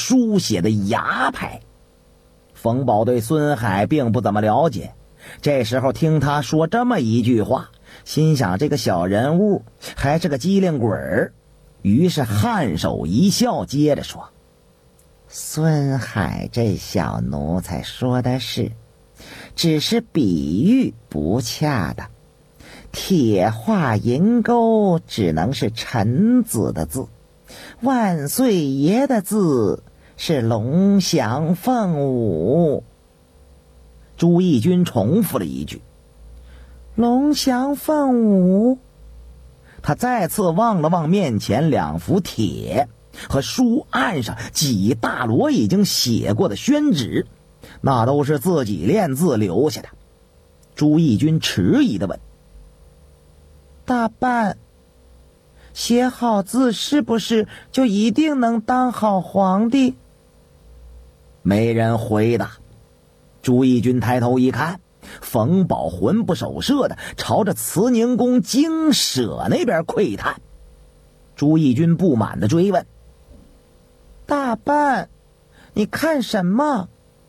书写的牙牌。冯保对孙海并不怎么了解，这时候听他说这么一句话，心想这个小人物还是个机灵鬼儿，于是颔首一笑，接着说：孙海这小奴才说的是，只是比喻不恰当，铁画银钩只能是臣子的字，万岁爷的字是龙翔凤舞。朱翊钧重复了一句：龙翔凤舞。他再次望了望面前两幅帖和书案上几大摞已经写过的宣纸，那都是自己练字留下的。朱翊钧迟疑地问：大半，写好字是不是就一定能当好皇帝？没人回答。朱翊钧抬头一看，冯保魂不守舍的朝着慈宁宫精舍那边窥探。朱翊钧不满地追问：大半，你看什么？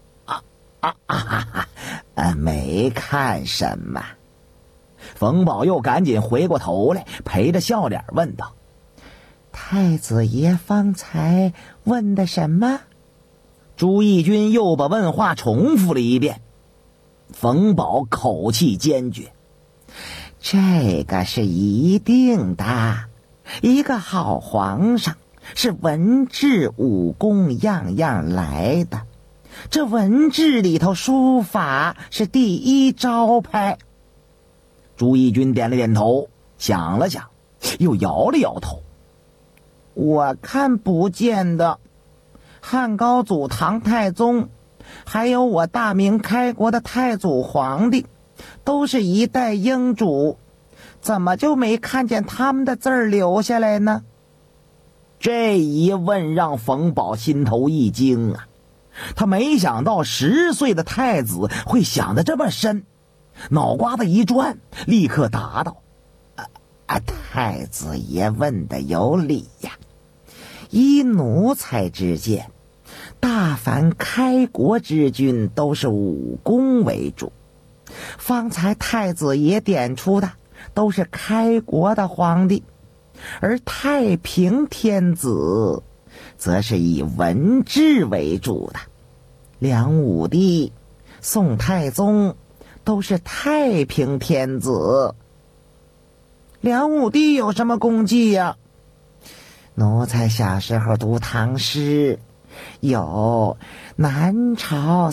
没看什么。冯保又赶紧回过头来，陪着笑脸问道：太子爷方才问的什么？朱翊钧又把问话重复了一遍。冯保口气坚决：这个是一定的，一个好皇上是文治武功样样来的，这文治里头书法是第一招牌。朱翊钧点了点头，想了想，又摇了摇头：我看不见的。汉高祖唐太宗，还有我大明开国的太祖皇帝，都是一代英主，怎么就没看见他们的字儿留下来呢？这一问让冯保心头一惊啊，他没想到10岁的太子会想得这么深，脑瓜子一转，立刻答道：太子爷问的有理呀，依奴才之见，大凡开国之君都是武功为主，方才太子爷点出的都是开国的皇帝，而太平天子则是以文治为主的。梁武帝、宋太宗都是太平天子。梁武帝有什么功绩呀？奴才小时候读唐诗，有南朝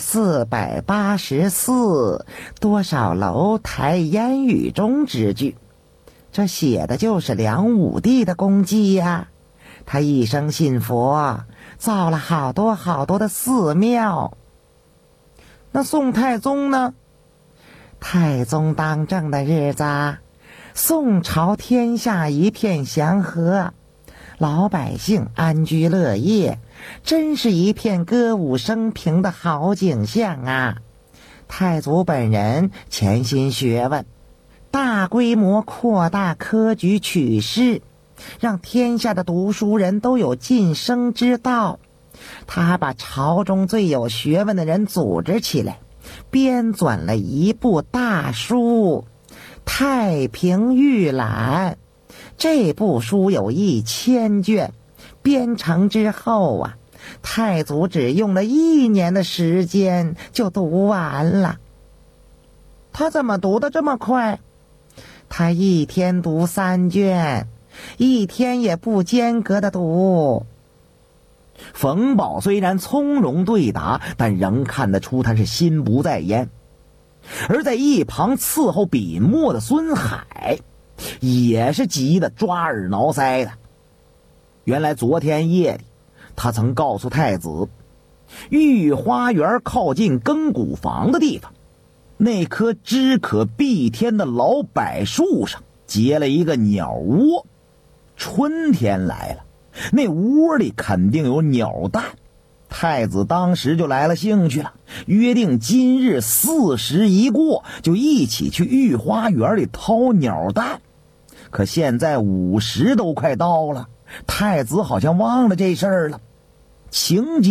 484，多少楼台烟雨中之句，这写的就是梁武帝的功绩呀。他一生信佛，造了好多好多的寺庙。那宋太宗呢？太宗当政的日子，宋朝天下一片祥和，老百姓安居乐业，真是一片歌舞升平的好景象啊。太祖本人潜心学问，大规模扩大科举取士，让天下的读书人都有晋升之道。他把朝中最有学问的人组织起来，编纂了一部大书《太平御览》。这部书有1000卷，编成之后啊，太祖只用了1年的时间就读完了。他怎么读得这么快？他一天读3卷，一天也不间隔的读。冯保虽然从容对答，但仍看得出他是心不在焉。而在一旁伺候笔墨的孙海也是急得抓耳挠腮的。原来昨天夜里，他曾告诉太子，御花园靠近更鼓房的地方，那棵枝可蔽天的老柏树上结了一个鸟窝。春天来了，那窝里肯定有鸟蛋。太子当时就来了兴趣了，约定今日4时一过，就一起去御花园里掏鸟蛋。可现在5时都快到了，太子好像忘了这事儿了。情急